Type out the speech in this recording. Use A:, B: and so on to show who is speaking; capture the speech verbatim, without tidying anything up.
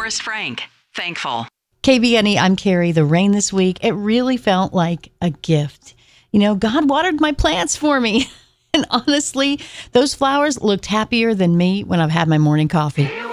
A: Forrest Frank, Thankful.
B: K B N E, I'm Carrie. The rain this week, it really felt like a gift. You know, God watered my plants for me. And honestly, those flowers looked happier than me when I've had my morning coffee.